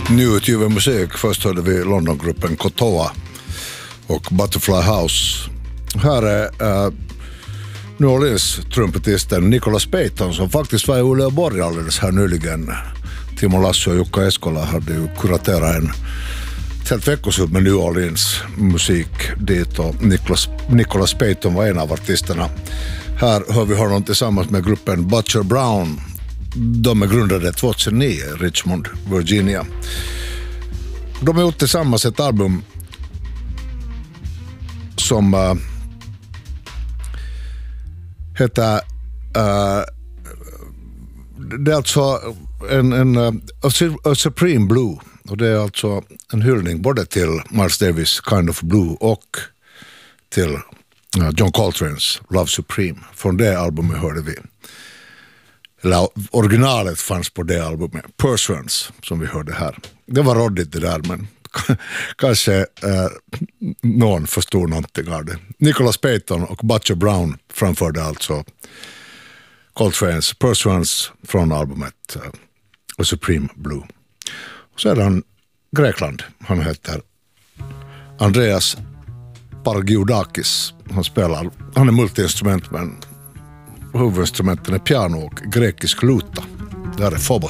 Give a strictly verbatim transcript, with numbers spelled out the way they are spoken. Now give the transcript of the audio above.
Nyutgiven musik. Först hörde vi Londongruppen Kotoa och Butterfly House. Här är uh, New Orleans trumpetisten Nicholas Payton som faktiskt var i Uleåborg alldeles här nyligen. Timo Lassi och Jukka Eskola hade ju kuraterat en helt veckoslut med New Orleans musik dit och Nicholas, Nicholas Payton var en av artisterna. Här hör vi honom tillsammans med gruppen Butcher Brown. De är grundade tjugohundranio i Richmond, Virginia. De har gjort tillsammans ett album som uh, heter uh, det är alltså en, en uh, A Supreme Blue, och det är alltså en hyllning både till Miles Davis Kind of Blue och till uh, John Coltranes Love Supreme. Från det albumet hörde vi, eller originalet fanns på det albumet, Pursuance, som vi hörde här. Det var råddigt det där, men kanske eh, någon förstod någonting av det. Nicholas Payton och Butcher Brown framförde alltså Coltrane's Pursuance från albumet eh, A Supreme Blue. Och så är han Grekland. Han heter Andreas Pargiodakis. Han spelar, han är multiinstrument, men huvudinstrumenten är piano och grekisk luta. Det här är Phobos.